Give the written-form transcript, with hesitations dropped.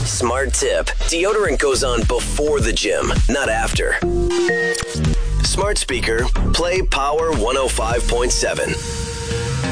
Smart tip. Deodorant goes on before the gym, not after. Smart speaker, play Power 105.7.